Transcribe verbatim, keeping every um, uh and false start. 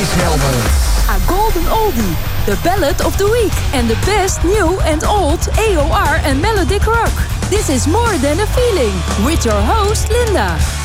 Helmet. A golden oldie, the ballad of the week, and the best new and old A O R and melodic rock. This is More Than a Feeling, with your host Linda.